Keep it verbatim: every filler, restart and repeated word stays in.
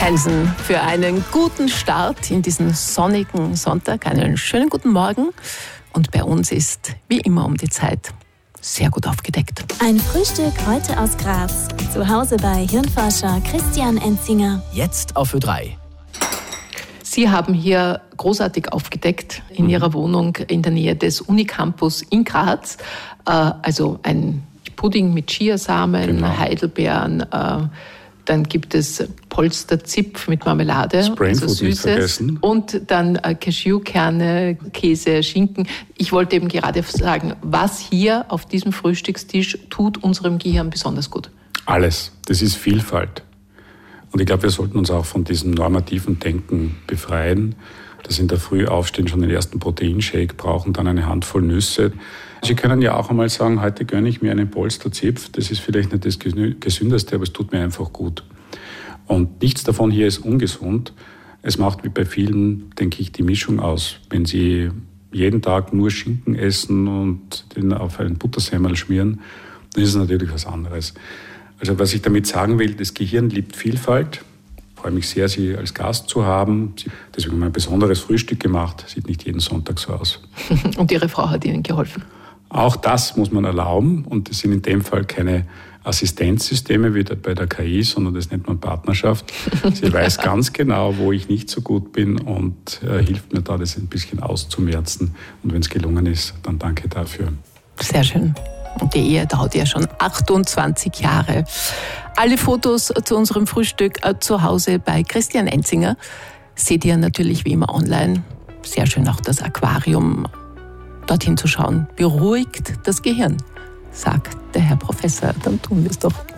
Hansen für einen guten Start in diesen sonnigen Sonntag. Einen schönen guten Morgen. Und bei uns ist wie immer um die Zeit sehr gut aufgedeckt. Ein Frühstück heute aus Graz. Zu Hause bei Hirnforscher Christian Enzinger. Jetzt auf Ö drei. Sie haben hier großartig aufgedeckt in Ihrer Wohnung in der Nähe des Unicampus in Graz. Also ein Pudding mit Chiasamen, genau. Heidelbeeren, dann gibt es Polsterzipf mit Marmelade, also Süßes, und dann Cashewkerne, Käse, Schinken. Ich wollte eben gerade sagen, was hier auf diesem Frühstückstisch tut unserem Gehirn besonders gut? Alles. Das ist Vielfalt. Und ich glaube, wir sollten uns auch von diesem normativen Denken befreien, dass in der Früh aufstehen, schon den ersten Proteinshake brauchen, dann eine Handvoll Nüsse. Sie können ja auch einmal sagen, heute gönne ich mir einen Polsterzipf. Das ist vielleicht nicht das Gesündeste, aber es tut mir einfach gut. Und nichts davon hier ist ungesund. Es macht wie bei vielen, denke ich, die Mischung aus. Wenn Sie jeden Tag nur Schinken essen und den auf einen Buttersemmel schmieren, dann ist es natürlich was anderes. Also was ich damit sagen will, das Gehirn liebt Vielfalt. Ich freue mich sehr, Sie als Gast zu haben. Deswegen haben wir ein besonderes Frühstück gemacht. Sieht nicht jeden Sonntag so aus. Und Ihre Frau hat Ihnen geholfen? Auch das muss man erlauben. Und das sind in dem Fall keine Assistenzsysteme wie bei der K I, sondern das nennt man Partnerschaft. Sie weiß ganz genau, wo ich nicht so gut bin und äh, hilft mir da, das ein bisschen auszumerzen. Und wenn es gelungen ist, dann danke dafür. Sehr schön. Und die Ehe dauert ja schon achtundzwanzig Jahre. Alle Fotos zu unserem Frühstück zu Hause bei Christian Enzinger seht ihr natürlich wie immer online. Sehr schön auch das Aquarium. Dorthin zu schauen, beruhigt das Gehirn, sagt der Herr Professor. Dann tun wir es doch.